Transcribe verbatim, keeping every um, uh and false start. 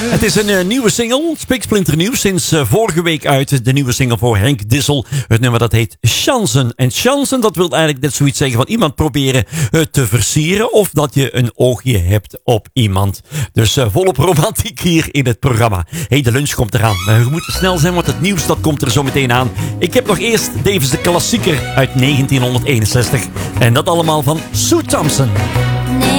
Het is een uh, nieuwe single, spiksplinter nieuw, sinds uh, vorige week uit. De nieuwe single voor Henk Dissel. Het nummer dat heet Chansen. En chansen, dat wil eigenlijk net zoiets zeggen van iemand proberen uh, te versieren. Of dat je een oogje hebt op iemand. Dus uh, volop romantiek hier in het programma. Hey, de lunch komt eraan. Maar we moeten snel zijn, want het nieuws dat komt er zo meteen aan. Ik heb nog eerst Davis de klassieker uit negentien eenenzestig. En dat allemaal van Sue Thompson.